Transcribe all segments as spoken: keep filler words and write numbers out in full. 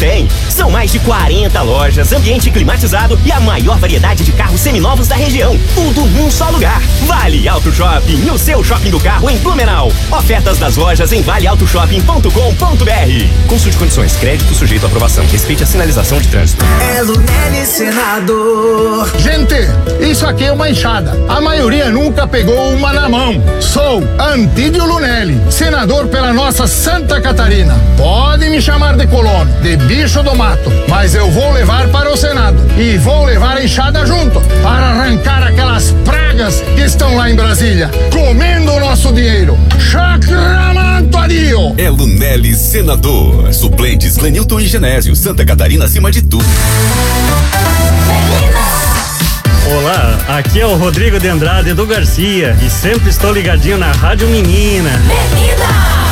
tem. São mais de quarenta lojas, ambiente climatizado e a maior variedade de carros seminovos da região. Tudo num só lugar. Vale Auto Shopping, o seu shopping do carro em Blumenau. Ofertas das lojas em vale auto shopping ponto com ponto br. Consulte condições, crédito sujeito à aprovação. Respeite a sinalização de trânsito. É Lunelli Senador. Gente, isso aqui é uma enxada. A maioria nunca pegou uma na mão. Sou Antídio Lunelli, senador pela nossa Santa Catarina. Pode me chamar de colono, de bicho do mato, mas eu vou levar para o Senado e vou levar a enxada junto para arrancar aquelas pragas que estão lá em Brasília, comendo o nosso dinheiro. Chacramantoadio! É Lunelli Senador. Suplentes Lenilton e Genésio. Santa Catarina acima de tudo. Olá, aqui é o Rodrigo de Andrade do Garcia e sempre estou ligadinho na Rádio Menina. Menina!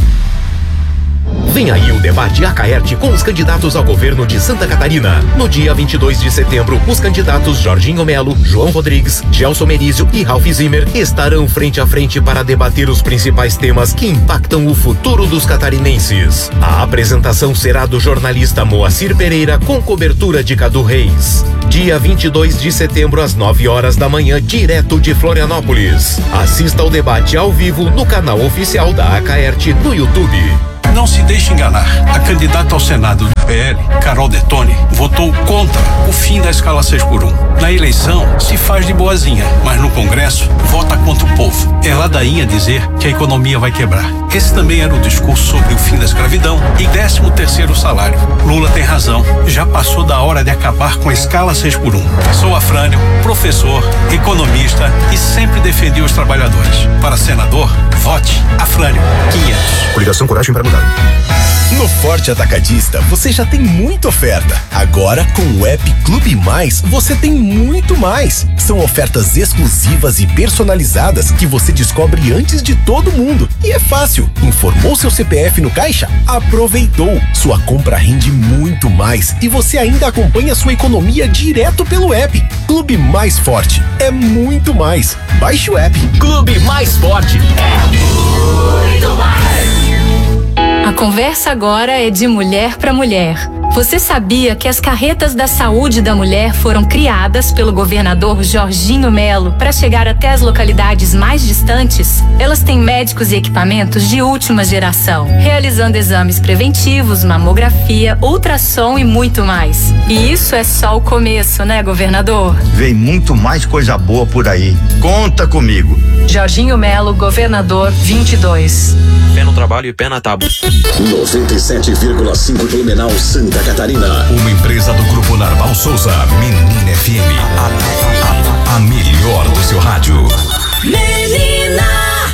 Vem aí o debate Acaerte com os candidatos ao governo de Santa Catarina. No dia vinte e dois de setembro, os candidatos Jorginho Melo, João Rodrigues, Gelson Merizio e Ralph Zimmer estarão frente a frente para debater os principais temas que impactam o futuro dos catarinenses. A apresentação será do jornalista Moacir Pereira com cobertura de Cadu Reis. Dia vinte e dois de setembro às nove horas da manhã, direto de Florianópolis. Assista ao debate ao vivo no canal oficial da Acaerte no YouTube. Não se deixe enganar. A candidata ao Senado do P L, Carol Detoni, votou contra o fim da escala seis por um. Na eleição, se faz de boazinha, mas no Congresso, vota contra o povo. É ladainha dizer que a economia vai quebrar. Esse também era o discurso sobre o fim da escravidão e décimo terceiro salário. Lula tem razão. Já passou da hora de acabar com a escala seis por um. Sou Afrânio, professor, economista e sempre defendi os trabalhadores. Para senador, vote Afrânio quinhentos. Coligação Coragem para Mudar. No Forte Atacadista, você já tem muita oferta. Agora, com o app Clube Mais, você tem muito mais. São ofertas exclusivas e personalizadas que você descobre antes de todo mundo. E é fácil. Informou seu C P F no caixa? Aproveitou. Sua compra rende muito mais e você ainda acompanha sua economia direto pelo app. Clube Mais Forte. É muito mais. Baixe o app. Clube Mais Forte. É muito mais. A conversa agora é de mulher para mulher. Você sabia que as carretas da saúde da mulher foram criadas pelo governador Jorginho Melo para chegar até as localidades mais distantes? Elas têm médicos e equipamentos de última geração, realizando exames preventivos, mamografia, ultrassom e muito mais. E isso é só o começo, né, governador? Vem muito mais coisa boa por aí. Conta comigo. Jorginho Melo, governador vinte e dois. Pé no trabalho e pé na tábua. noventa e sete vírgula cinco Blumenau, Santa Catarina. Uma empresa do Grupo Narval Souza, Menina F M. A, a, a melhor do seu rádio. Menina!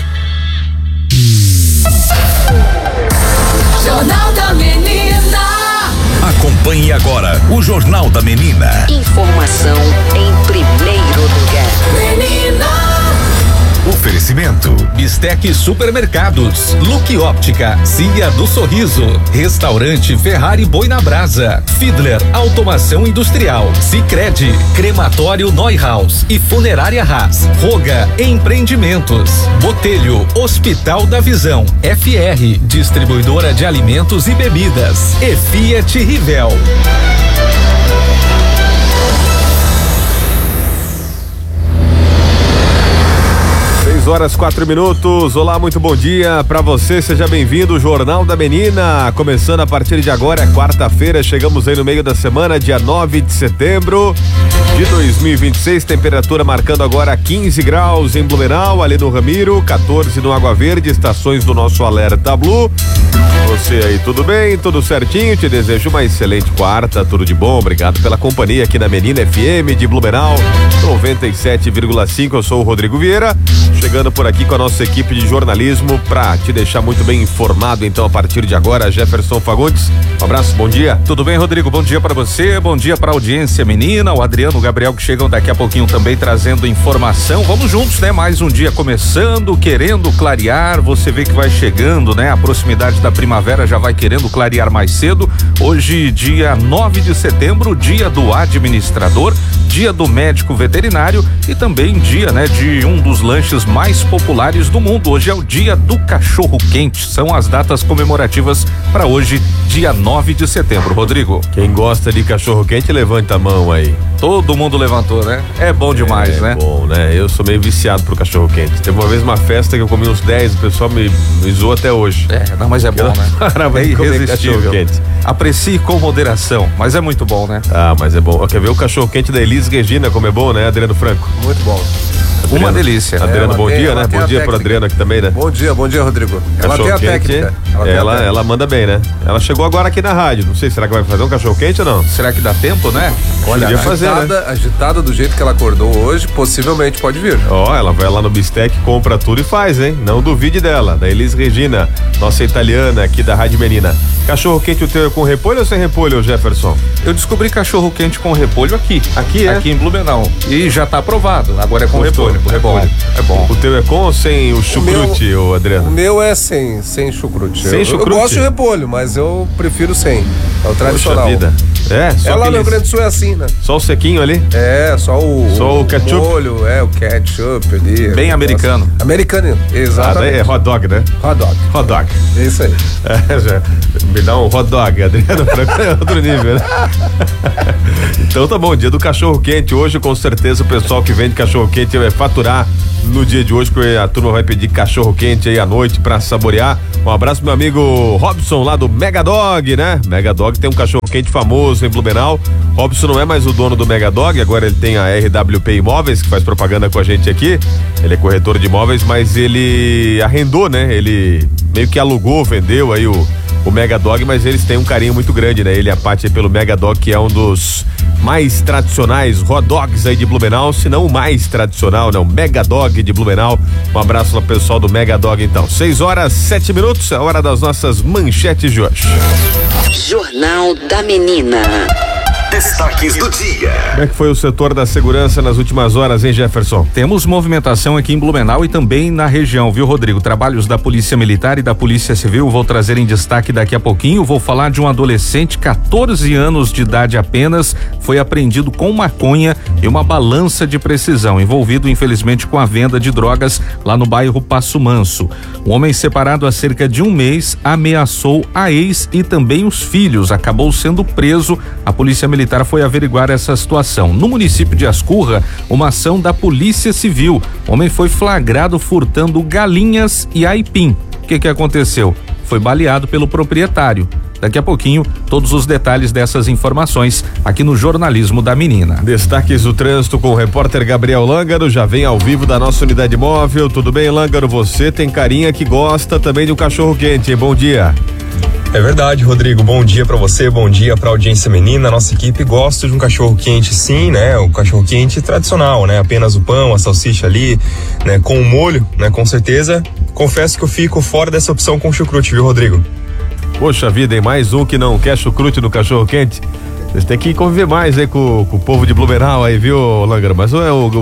Jornal da Menina! Acompanhe agora o Jornal da Menina. Informação em primeiro lugar. Menina! Oferecimento: Bistec Supermercados, Look Óptica, Cia do Sorriso, Restaurante Ferrari Boi na Brasa, Fiedler Automação Industrial, Sicredi, Crematório Neuhaus e Funerária Haas, Roga Empreendimentos, Botelho, Hospital da Visão, F R, Distribuidora de Alimentos e Bebidas, e Fiat Rivel. seis horas, quatro minutos. Olá, muito bom dia pra você, seja bem-vindo. Jornal da Menina, começando a partir de agora, é quarta-feira, chegamos aí no meio da semana, dia nove de setembro de dois mil e vinte e seis, temperatura marcando agora quinze graus em Blumenau, ali no Ramiro, quatorze no Água Verde, estações do nosso Alerta Blue. Você aí, tudo bem? Tudo certinho? Te desejo uma excelente quarta, tudo de bom, obrigado pela companhia aqui na Menina F M de Blumenau, noventa e sete vírgula cinco, eu sou o Rodrigo Vieira, chegando por aqui com a nossa equipe de jornalismo pra te deixar muito bem informado, então, a partir de agora, Jefferson Fagundes, um abraço, bom dia. Tudo bem, Rodrigo? Bom dia pra você, bom dia pra audiência menina, o Adriano, o Gabriel que chegam daqui a pouquinho também trazendo informação, vamos juntos, né? Mais um dia começando, querendo clarear, você vê que vai chegando, né? A proximidade da primavera já vai querendo clarear mais cedo, hoje dia nove de setembro, dia do administrador, dia do médico veterinário e também dia, né, de um dos lanches mais populares do mundo. Hoje é o dia do cachorro quente. São as datas comemorativas para hoje, dia nove de setembro. Rodrigo. Quem gosta de cachorro quente, levanta a mão aí. Todo mundo levantou, né? É bom demais, é, né? É bom, né? Eu sou meio viciado pro cachorro quente. Teve uma vez uma festa que eu comi uns dez, o pessoal me, me zoou até hoje. É, não, mas é bom, né? Caramba, é irresistível. Quente. Aprecie com moderação, mas é muito bom, né? Ah, mas é bom. Quer ver o cachorro quente da Elis Regina, como é bom, né, Adriano Franco? Muito bom. Adriano, uma delícia. Adriano, é, bom tem, dia, né? Bom dia pro Adriano aqui também, né? Bom dia, bom dia, Rodrigo. Ela cachorro tem a quente, técnica. Ela, ela, a técnica. ela manda bem, né? Ela chegou agora aqui na rádio. Não sei, será que vai fazer um cachorro quente ou não? Será que dá tempo, né? Olha, podia fazer, agitada, né? agitada do jeito que ela acordou hoje, possivelmente pode vir. Ó, oh, ela vai lá no Bistec, compra tudo e faz, hein? Não duvide dela, da Elis Regina, nossa italiana aqui da Rádio Menina. Cachorro quente o teu é com repolho ou sem repolho, Jefferson? Eu descobri cachorro quente com repolho aqui. Aqui é? Aqui em Blumenau. E já tá aprovado. Agora é com Gostou? repolho. É repolho. bom. É bom. O teu é com ou sem o chucrute, o meu, Adriano? O meu é sem, sem chucrute. Sem eu, chucrute? Eu gosto de repolho, mas eu prefiro sem. É o tradicional. Poxa vida. É, só é lá aqueles... no Rio Grande do Sul é assim, né? Só o sequinho ali? É, só o... Só o ketchup? O molho, é, o ketchup ali. Bem americano. Nossa. Americano, exatamente. Ah, daí é hot dog, né? Hot dog. Hot dog. É isso aí. É, já, me dá um hot dog, Adriano Franco é outro nível, né? Então tá bom, dia do cachorro quente. Hoje, com certeza, o pessoal que vende cachorro quente vai faturar no dia de hoje, porque a turma vai pedir cachorro quente aí à noite pra saborear. Um abraço pro meu amigo Robson lá do Mega Dog, né? Mega Dog tem um cachorro quente famoso em Blumenau. Robson não é mais o dono do Mega Dog, agora ele tem a R W P Imóveis, que faz propaganda com a gente aqui. Ele é corretor de imóveis, mas ele arrendou, né? Ele meio que alugou, vendeu aí o, o Mega Dog, mas eles têm um carinho muito grande, né? Ele e a Paty pelo Mega Dog, que é um dos mais tradicionais hot dogs aí de Blumenau, se não o mais tradicional, né? O Mega Dog de Blumenau. Um abraço ao pessoal do Mega Dog, então. seis horas, sete minutos, é a hora das nossas manchetes de hoje. Jornal da Menina. Destaques do dia. Como é que foi o setor da segurança nas últimas horas, hein, Jefferson? Temos movimentação aqui em Blumenau e também na região, viu, Rodrigo? Trabalhos da Polícia Militar e da Polícia Civil, vou trazer em destaque daqui a pouquinho. Vou falar de um adolescente, quatorze anos de idade apenas, foi apreendido com maconha e uma balança de precisão, envolvido infelizmente com a venda de drogas lá no bairro Passo Manso. Um homem separado há cerca de um mês ameaçou a ex e também os filhos, acabou sendo preso. A Polícia Militar Militar foi averiguar essa situação. No município de Ascurra, uma ação da Polícia Civil. O homem foi flagrado furtando galinhas e aipim. O que que aconteceu? Foi baleado pelo proprietário. Daqui a pouquinho, todos os detalhes dessas informações aqui no Jornalismo da Menina. Destaques do trânsito com o repórter Gabriel Lângaro, já vem ao vivo da nossa unidade móvel. Tudo bem, Lângaro? Você tem carinha que gosta também de um cachorro quente, hein? Bom dia. É verdade, Rodrigo. Bom dia pra você, bom dia pra audiência menina. Nossa equipe gosta de um cachorro quente, sim, né? O cachorro quente tradicional, né? Apenas o pão, a salsicha ali, né? Com o molho, né? Com certeza. Confesso que eu fico fora dessa opção com chucrute, viu, Rodrigo? Poxa vida, hein? Mais um que não quer chucrute no cachorro quente. Vocês têm que conviver mais aí com, com o povo de Blumenau aí, viu, Lângaro? Mas o,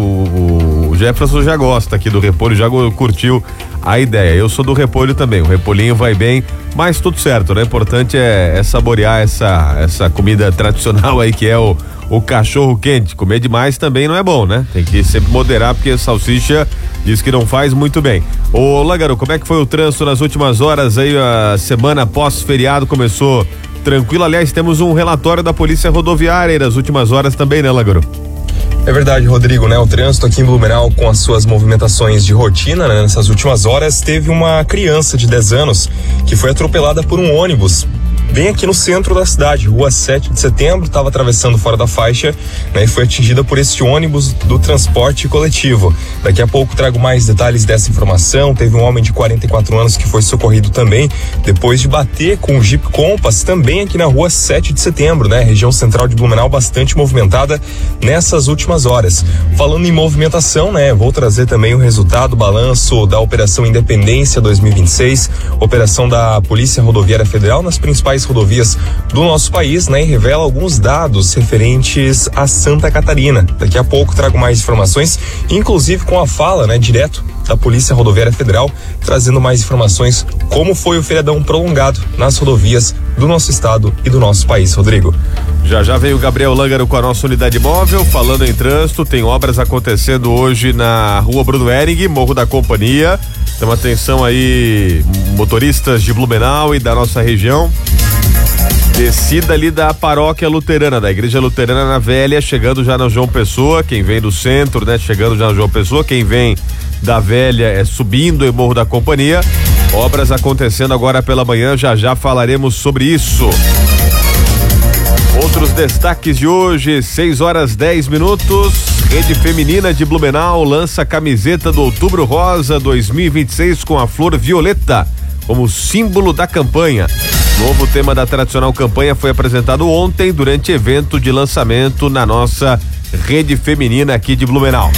o, o Jefferson já gosta aqui do repolho, já curtiu a ideia. Eu sou do repolho também, o repolhinho vai bem, mas tudo certo, né? O importante é, é saborear essa, essa comida tradicional aí que é o, o cachorro quente. Comer demais também não é bom, né? Tem que sempre moderar, porque a salsicha diz que não faz muito bem. Ô, Lângaro, como é que foi o trânsito nas últimas horas aí? A semana pós-feriado começou tranquilo. Aliás, temos um relatório da Polícia Rodoviária aí nas últimas horas também, né, Lângaro? É verdade, Rodrigo, né? O trânsito aqui em Blumenau, com as suas movimentações de rotina, né? Nessas últimas horas, teve uma criança de dez anos que foi atropelada por um ônibus bem aqui no centro da cidade, rua sete de setembro, estava atravessando fora da faixa, né, e foi atingida por esse ônibus do transporte coletivo. Daqui a pouco trago mais detalhes dessa informação. Teve um homem de quarenta e quatro anos que foi socorrido também, depois de bater com o Jeep Compass, também aqui na rua sete de setembro, né, região central de Blumenau, bastante movimentada nessas últimas horas. Falando em movimentação, né, vou trazer também o resultado, o balanço da Operação Independência dois mil e vinte e seis, operação da Polícia Rodoviária Federal nas principais rodovias do nosso país, né, e revela alguns dados referentes a Santa Catarina. Daqui a pouco trago mais informações, inclusive com a fala, né, direto da Polícia Rodoviária Federal, trazendo mais informações como foi o feriadão prolongado nas rodovias do nosso estado e do nosso país. Rodrigo. Já já veio o Gabriel Lângaro com a nossa unidade móvel, falando em trânsito. Tem obras acontecendo hoje na rua Bruno Ehring, Morro da Companhia. Então atenção aí, motoristas de Blumenau e da nossa região. Descida ali da paróquia luterana, da igreja luterana na Velha, chegando já na João Pessoa. Quem vem do centro, né, chegando já na João Pessoa. Quem vem da Velha é subindo em Morro da Companhia. Obras acontecendo agora pela manhã, já já falaremos sobre isso. Outros destaques de hoje, seis horas dez minutos. Rede Feminina de Blumenau lança camiseta do Outubro Rosa dois mil e vinte e seis com a flor violeta como símbolo da campanha. Novo tema da tradicional campanha foi apresentado ontem durante evento de lançamento na nossa Rede Feminina aqui de Blumenau.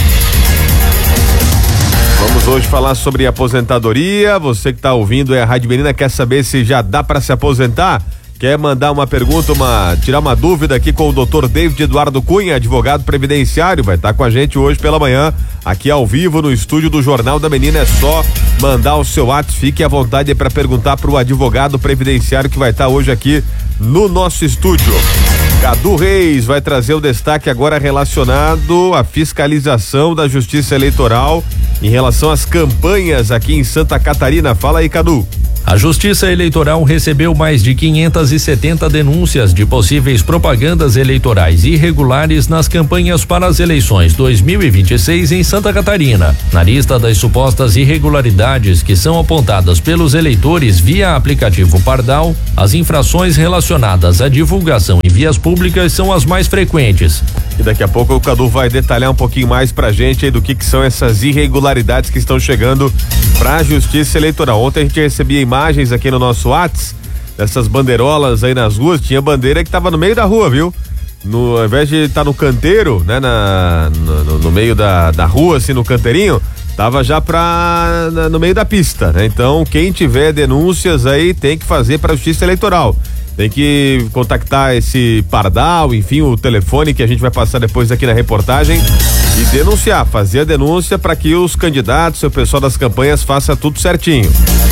Vamos hoje falar sobre aposentadoria. Você que está ouvindo é a Rádio Menina, quer saber se já dá para se aposentar? Quer mandar uma pergunta, uma, tirar uma dúvida aqui com o doutor David Eduardo Cunha, advogado previdenciário, vai estar com a gente hoje pela manhã, aqui ao vivo no estúdio do Jornal da Menina. É só mandar o seu WhatsApp, fique à vontade para perguntar para o advogado previdenciário que vai estar hoje aqui no nosso estúdio. Cadu Reis vai trazer o destaque agora relacionado à fiscalização da Justiça Eleitoral em relação às campanhas aqui em Santa Catarina. Fala aí, Cadu. A Justiça Eleitoral recebeu mais de quinhentas e setenta denúncias de possíveis propagandas eleitorais irregulares nas campanhas para as eleições dois mil e vinte e seis em Santa Catarina. Na lista das supostas irregularidades que são apontadas pelos eleitores via aplicativo Pardal, as infrações relacionadas à divulgação em vias públicas são as mais frequentes. E daqui a pouco o Cadu vai detalhar um pouquinho mais pra gente aí do que que são essas irregularidades que estão chegando pra Justiça Eleitoral. Ontem a gente recebia imagens aqui no nosso WhatsApp dessas bandeirolas aí nas ruas. Tinha bandeira que tava no meio da rua, viu? No, ao invés de estar tá no canteiro, né? Na, no, no meio da, da rua, assim, no canteirinho, tava já pra, na, no meio da pista, né? Então, quem tiver denúncias aí tem que fazer pra Justiça Eleitoral. Tem que contactar esse Pardal, enfim, o telefone que a gente vai passar depois aqui na reportagem e denunciar, fazer a denúncia para que os candidatos, o pessoal das campanhas faça tudo certinho.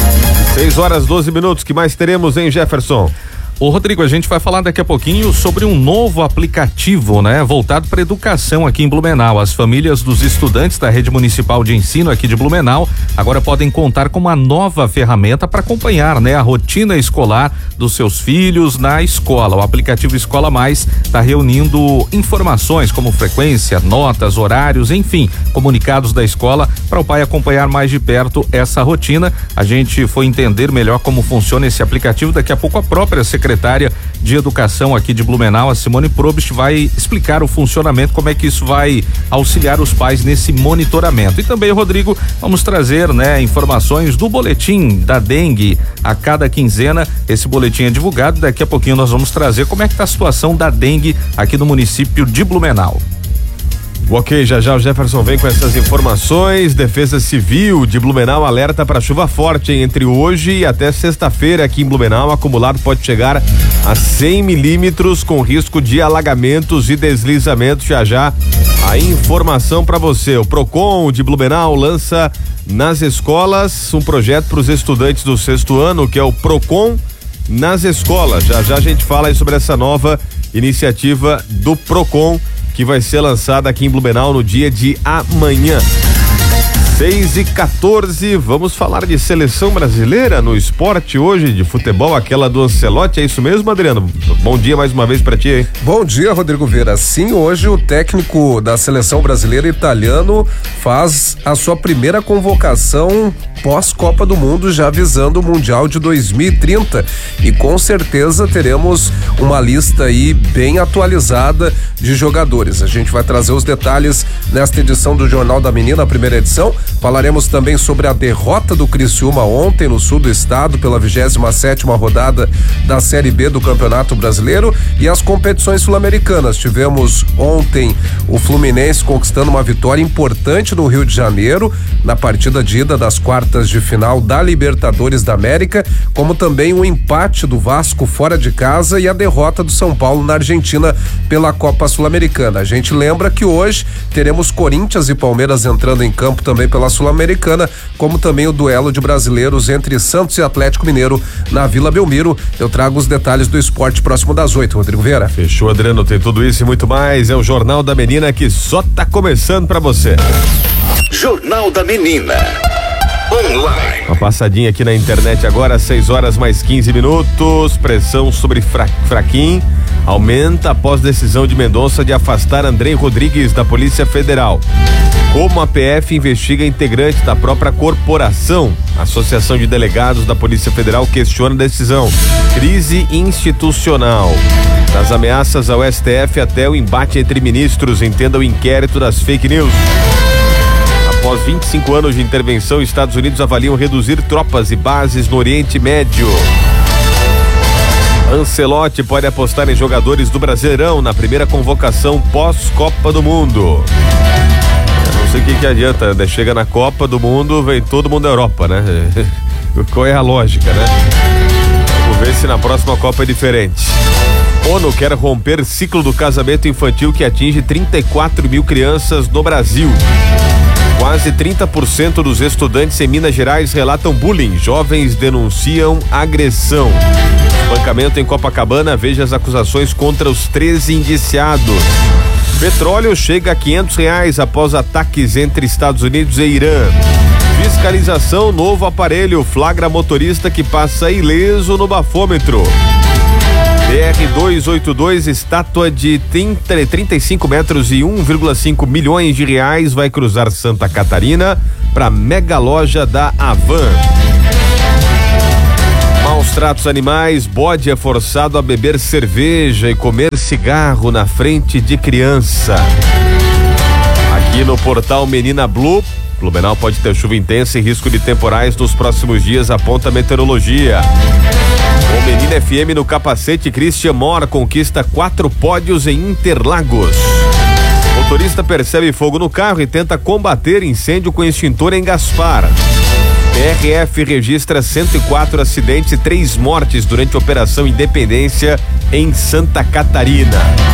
seis horas doze minutos, que mais teremos, hein, Jefferson? Ô Rodrigo, a gente vai falar daqui a pouquinho sobre um novo aplicativo, né? Voltado para educação aqui em Blumenau. As famílias dos estudantes da Rede Municipal de Ensino aqui de Blumenau agora podem contar com uma nova ferramenta para acompanhar, né? A rotina escolar dos seus filhos na escola. O aplicativo Escola Mais está reunindo informações como frequência, notas, horários, enfim, comunicados da escola para o pai acompanhar mais de perto essa rotina. A gente foi entender melhor como funciona esse aplicativo. Daqui a pouco a própria secretária Secretária de Educação aqui de Blumenau, a Simone Probst, vai explicar o funcionamento, como é que isso vai auxiliar os pais nesse monitoramento. E também, Rodrigo, vamos trazer, né, informações do boletim da dengue a cada quinzena. Esse boletim é divulgado, daqui a pouquinho nós vamos trazer como é que tá a situação da dengue aqui no município de Blumenau. Ok, já já o Jefferson vem com essas informações. Defesa Civil de Blumenau alerta para chuva forte hein, entre hoje e até sexta-feira aqui em Blumenau. Acumulado pode chegar a cem milímetros com risco de alagamentos e deslizamentos. Já já a informação para você. O Procon de Blumenau lança nas escolas um projeto para os estudantes do sexto ano, que é o Procon nas escolas. Já já a gente fala aí sobre essa nova iniciativa do Procon, que vai ser lançada aqui em Blumenau no dia de amanhã. seis e quatorze, vamos falar de seleção brasileira no esporte hoje, de futebol, aquela do Ancelotti, é isso mesmo, Adriano? Bom dia mais uma vez pra ti, hein? Bom dia, Rodrigo Vera. Sim, hoje o técnico da seleção brasileira italiano faz a sua primeira convocação pós-Copa do Mundo, já visando o Mundial de dois mil e trinta, e com certeza teremos uma lista aí bem atualizada de jogadores. A gente vai trazer os detalhes nesta edição do Jornal da Menina, a primeira edição. Falaremos também sobre a derrota do Criciúma ontem no sul do estado pela vigésima sétima rodada da Série B do Campeonato Brasileiro e as competições sul-americanas. Tivemos ontem o Fluminense conquistando uma vitória importante no Rio de Janeiro na partida de ida das quartas de final da Libertadores da América, como também o empate do Vasco fora de casa e a derrota do São Paulo na Argentina pela Copa Sul-Americana. A gente lembra que hoje teremos Corinthians e Palmeiras entrando em campo também pela pela Sul-Americana, como também o duelo de brasileiros entre Santos e Atlético Mineiro na Vila Belmiro. Eu trago os detalhes do esporte próximo das oito, Rodrigo Vieira. Fechou, Adriano, tem tudo isso e muito mais. É o Jornal da Menina que só tá começando pra você. Jornal da Menina. Online. Uma passadinha aqui na internet agora, seis horas mais quinze minutos. Pressão sobre fra Fraquim aumenta após decisão de Mendonça de afastar Andrei Rodrigues da Polícia Federal. Como a P F investiga integrante da própria corporação, a Associação de Delegados da Polícia Federal questiona a decisão. Crise institucional. Das ameaças ao S T F até o embate entre ministros, entenda o inquérito das fake news. Após vinte e cinco anos de intervenção, Estados Unidos avaliam reduzir tropas e bases no Oriente Médio. Ancelotti pode apostar em jogadores do Brasileirão na primeira convocação pós-Copa do Mundo. Eu não sei o que, que adianta, né? Chega na Copa do Mundo, vem todo mundo da Europa, né? Qual é a lógica, né? Vamos ver se na próxima Copa é diferente. ONU quer romper ciclo do casamento infantil que atinge trinta e quatro mil crianças no Brasil. Quase trinta por cento dos estudantes em Minas Gerais relatam bullying. Jovens denunciam agressão. Espancamento em Copacabana, veja as acusações contra os treze indiciados. Petróleo chega a quinhentos reais após ataques entre Estados Unidos e Irã. Fiscalização, novo aparelho flagra motorista que passa ileso no bafômetro. B R duzentos e oitenta e dois, estátua de trinta e cinco metros e um vírgula cinco milhões de reais vai cruzar Santa Catarina para mega loja da Havan. Maus tratos animais, bode é forçado a beber cerveja e comer cigarro na frente de criança. Aqui no portal Menina Blue, Blumenau pode ter chuva intensa e risco de temporais nos próximos dias, aponta a meteorologia. O Menina F M no capacete, Christian Mora conquista quatro pódios em Interlagos. Motorista percebe fogo no carro e tenta combater incêndio com extintor em Gaspar. P R F registra cento e quatro acidentes e três mortes durante a Operação Independência em Santa Catarina.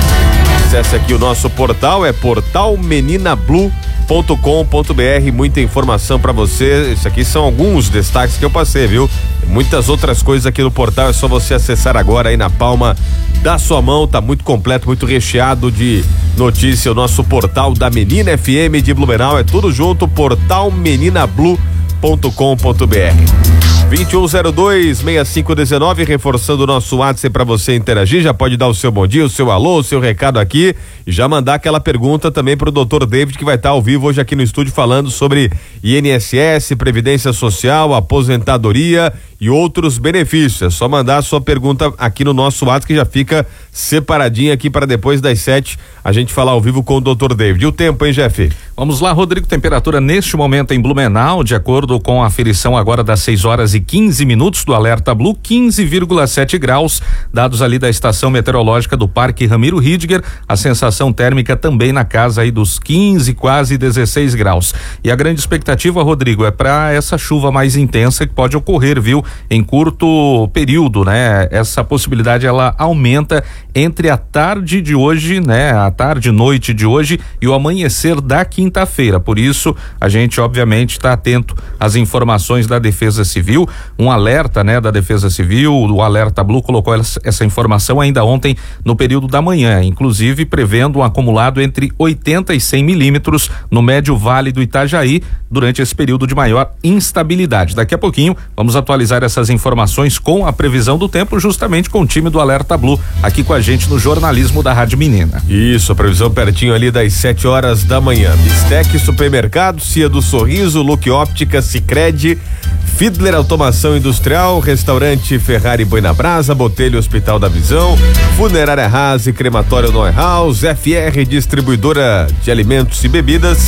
Acesse aqui o nosso portal, é portal menina blue ponto com ponto br, muita informação para você. Esses aqui são alguns destaques que eu passei, viu? Muitas outras coisas aqui no portal, é só você acessar agora aí na palma da sua mão, tá muito completo, muito recheado de notícia, o nosso portal da Menina F M de Blumenau, é tudo junto, portal menina blue ponto com ponto br. vinte e um zero dois, sessenta e cinco dezenove, reforçando o nosso WhatsApp para você interagir, já pode dar o seu bom dia, o seu alô, o seu recado aqui e já mandar aquela pergunta também pro doutor David, que vai estar ao vivo hoje aqui no estúdio falando sobre I N S S, Previdência Social, aposentadoria e outros benefícios. É só mandar a sua pergunta aqui no nosso WhatsApp, que já fica separadinha aqui para depois das sete a gente falar ao vivo com o doutor David. E o tempo, hein, Jeff? Vamos lá, Rodrigo, temperatura neste momento em Blumenau, de acordo com a aferição agora das seis horas e quinze minutos do Alerta Blue, quinze vírgula sete graus, dados ali da estação meteorológica do Parque Ramiro Ridger, a sensação térmica também na casa aí dos quinze, quase dezesseis graus. E a grande expectativa, Rodrigo, é para essa chuva mais intensa que pode ocorrer, viu? Em curto período, né? Essa possibilidade ela aumenta entre a tarde de hoje, né? A tarde, noite de hoje e o amanhecer da quinta-feira. Por isso, a gente obviamente está atento às informações da Defesa Civil. Um alerta, né, da Defesa Civil, o Alerta Blue colocou essa, essa informação ainda ontem no período da manhã, inclusive prevendo um acumulado entre oitenta e cem milímetros no médio vale do Itajaí durante esse período de maior instabilidade. Daqui a pouquinho vamos atualizar essas informações com a previsão do tempo, justamente com o time do Alerta Blue aqui com a gente no jornalismo da Rádio Menina. Isso, a previsão pertinho ali das sete horas da manhã. Bistec Supermercado, Cia do Sorriso, Look Óptica, Sicredi, Fiedler Automação Industrial, Restaurante Ferrari Boi na Brasa, Botelho Hospital da Visão, Funerária Haas e Crematório Noe House, F R Distribuidora de Alimentos e Bebidas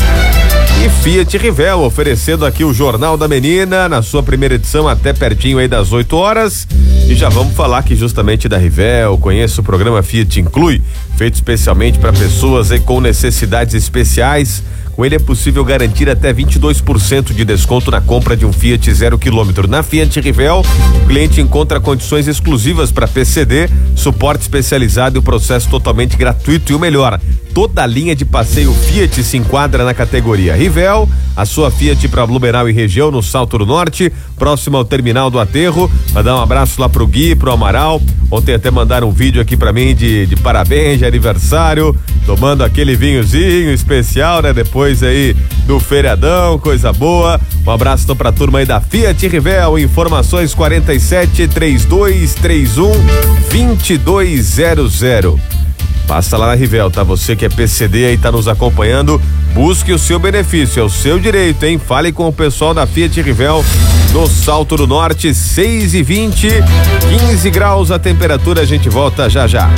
e Fiat Rivel, oferecendo aqui o Jornal da Menina na sua primeira edição até pertinho aí das oito horas. E já vamos falar aqui justamente da Rivel. Conheça o programa Fiat Inclui, feito especialmente para pessoas aí com necessidades especiais. Com ele é possível garantir até vinte e dois por cento de desconto na compra de um Fiat zero quilômetro. Na Fiat Rivel, o cliente encontra condições exclusivas para P C D, suporte especializado e o processo totalmente gratuito. E o melhor, toda a linha de passeio Fiat se enquadra na categoria Rivel. a sua Fiat para Blumenau e região, no Salto do Norte, próximo ao terminal do Aterro. Vai dar um abraço lá pro Gui, pro Amaral. Ontem até mandaram um vídeo aqui pra mim de, de parabéns, de aniversário, tomando aquele vinhozinho especial, né? Depois aí do feriadão, coisa boa. Um abraço então pra turma aí da Fiat Rivel. Informações quarenta e sete, trinta e dois, trinta e um, vinte e dois zero zero. Passa lá na Rivel, tá? Você que é P C D aí, tá nos acompanhando, busque o seu benefício, é o seu direito, hein? Fale com o pessoal da Fiat Rivel no Salto do Norte, seis e vinte, quinze graus a temperatura, a gente volta já já.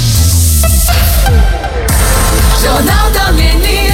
Jornal da Menina.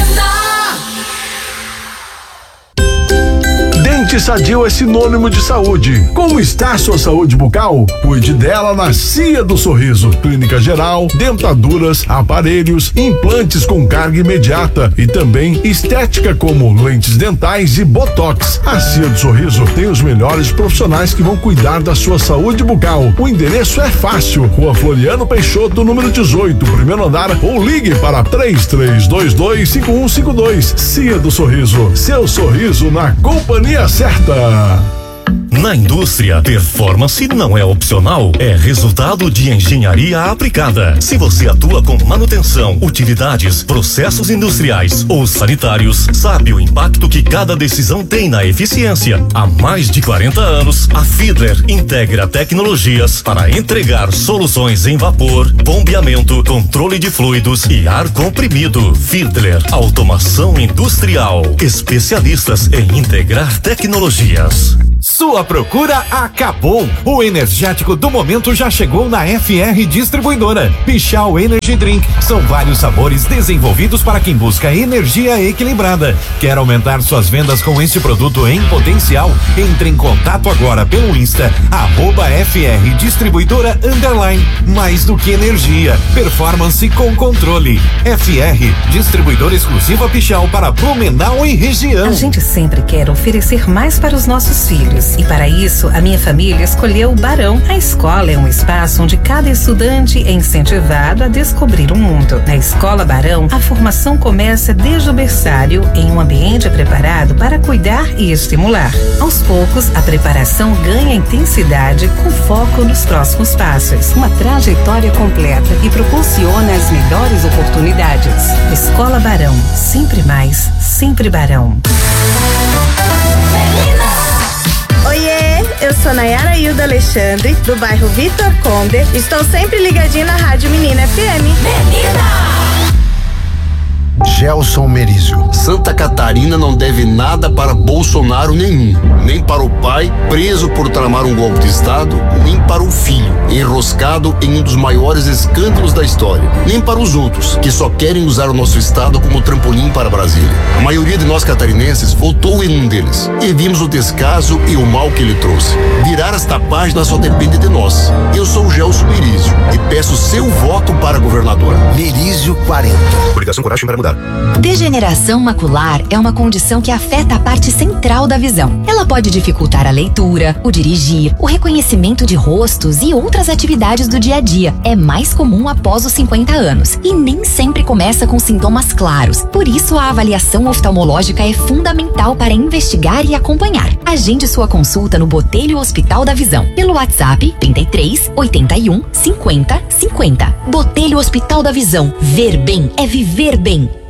Dente Sadio é sinônimo de saúde. Como está sua saúde bucal? Cuide dela na Cia do Sorriso. Clínica geral, dentaduras, aparelhos, implantes com carga imediata e também estética como lentes dentais e botox. A Cia do Sorriso tem os melhores profissionais que vão cuidar da sua saúde bucal. O endereço é fácil. Rua Floriano Peixoto, número dezoito, primeiro andar, ou ligue para três três dois dois, cinco um cinco dois. Cia do Sorriso. Seu sorriso na companhia certa. Na indústria, performance não é opcional, é resultado de engenharia aplicada. Se você atua com manutenção, utilidades, processos industriais ou sanitários, sabe o impacto que cada decisão tem na eficiência. Há mais de quarenta anos, a Fiedler integra tecnologias para entregar soluções em vapor, bombeamento, controle de fluidos e ar comprimido. Fiedler, automação industrial, especialistas em integrar tecnologias. Sua procura acabou. O energético do momento já chegou na F R Distribuidora. Pichau Energy Drink. São vários sabores desenvolvidos para quem busca energia equilibrada. Quer aumentar suas vendas com este produto em potencial? Entre em contato agora pelo Insta, arroba F R Distribuidora Underline. Mais do que energia, performance com controle. F R Distribuidora exclusiva Pichau para Blumenau e região. A gente sempre quer oferecer mais para os nossos filhos. E para isso, a minha família escolheu o Barão. A escola é um espaço onde cada estudante é incentivado a descobrir o mundo. Na Escola Barão, a formação começa desde o berçário em um ambiente preparado para cuidar e estimular. Aos poucos, a preparação ganha intensidade com foco nos próximos passos. Uma trajetória completa e proporciona as melhores oportunidades. Escola Barão, sempre mais, sempre Barão. Oiê, eu sou Nayara Hilda Alexandre, do bairro Vitor Conde. Estou sempre ligadinha na Rádio Menina F M. Menina! Gelson Merizio. Santa Catarina não deve nada para Bolsonaro nenhum, nem para o pai, preso por tramar um golpe de Estado, nem para o filho, enroscado em um dos maiores escândalos da história, nem para os outros, que só querem usar o nosso Estado como trampolim para Brasília. A maioria de nós catarinenses votou em um deles, e vimos o descaso e o mal que ele trouxe. Virar esta página só depende de nós. Eu sou o Gelson Merizio e peço seu voto para governador. Merizio quarenta. Coligação Coragem para Mudar. Degeneração macular é uma condição que afeta a parte central da visão. Ela pode dificultar a leitura, o dirigir, o reconhecimento de rostos e outras atividades do dia a dia. É mais comum após os cinquenta anos e nem sempre começa com sintomas claros. Por isso, a avaliação oftalmológica é fundamental para investigar e acompanhar. Agende sua consulta no Botelho Hospital da Visão pelo WhatsApp trinta e três, oitenta e um, cinquenta, cinquenta. Botelho Hospital da Visão. Ver bem é viver bem.